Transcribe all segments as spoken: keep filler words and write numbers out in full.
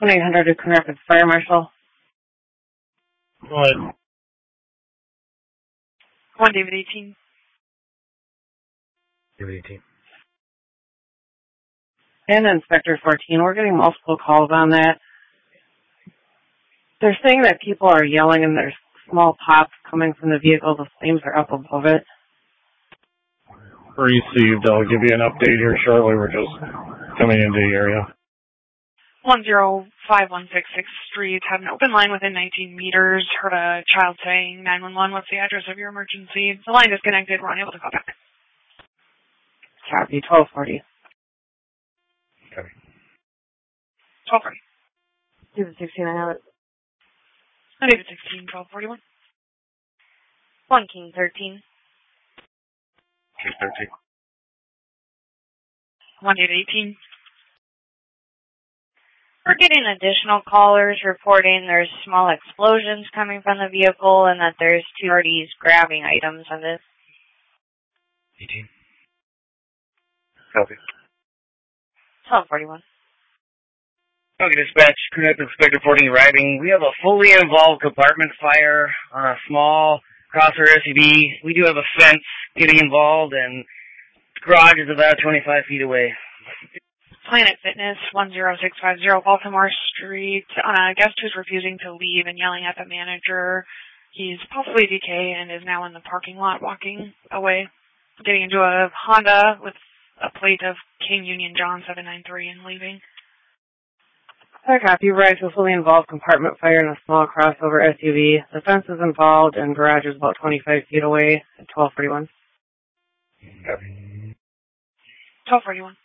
one eight hundred to Coon Rapids Fire Marshal. Go ahead. one David eighteen. David eighteen. And Inspector fourteen. We're getting multiple calls on that. They're saying that people are yelling and there's small pops coming from the vehicle. The flames are up above it. Received. I'll give you an update here shortly. We're just coming into the area. one zero five one six sixth Street. Had an open line within nineteen meters. Heard a child saying nine one one. What's the address of your emergency? The line disconnected. We're unable to call back. Copy. twelve forty. Okay. twelve forty. David sixteen, I have it. David sixteen, twelve forty-one. one King thirteen. King thirteen. one David eighteen. We're getting additional callers reporting there's small explosions coming from the vehicle and that there's two parties grabbing items on this. eighteen. Copy. twelve forty-one. Okay, dispatch, Coon Rapids Inspector fourteen arriving. We have a fully involved compartment fire on a small crosser S U V. We do have a fence getting involved, and the garage is about twenty-five feet away. Planet Fitness, one zero six five zero Baltimore Street, on a guest who's refusing to leave and yelling at the manager. He's possibly D K and is now in the parking lot walking away, getting into a Honda with a plate of King Union John seven nine three and leaving. I copy. Rise with fully involved compartment fire in a small crossover S U V. The fence is involved and garage is about twenty-five feet away at twelve forty-one. twelve forty-one.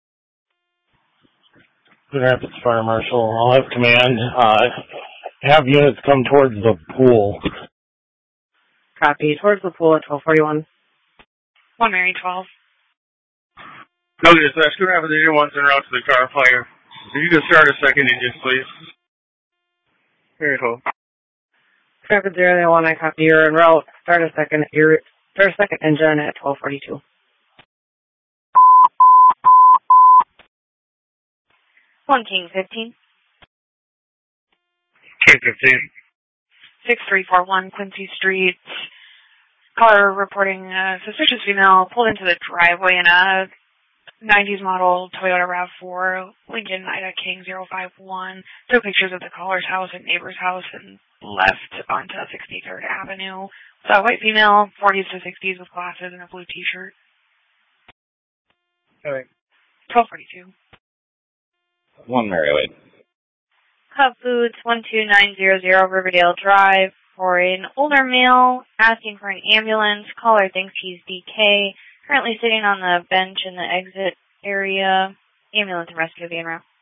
Coon Rapids Fire Marshal. I'll have command. Uh, have units come towards the pool. Copy. Towards the pool at twelve forty-one. one Mary twelve. No, dispatch, Coon Rapids Engine one's en route to the car fire. If you could start a second engine, please. Very cool. Rapids zero one, I copy. You're en route. Start a second. You're start a second engine at twelve forty-two. one King fifteen. King fifteen. six three four one Quincy Street. Caller reporting a suspicious female pulled into the driveway in a nineties model Toyota RAV four, Lincoln Ida King zero five one. Took pictures of the caller's house and neighbor's house and left onto sixty-third Avenue. So a white female, forties to sixties with glasses and a blue t-shirt. All right. twelve forty-two. one Mary Wade. Cub Foods, one two nine zero zero Riverdale Drive, for an older male asking for an ambulance. Caller thinks he's D K. Currently sitting on the bench in the exit area. Ambulance and rescue being route.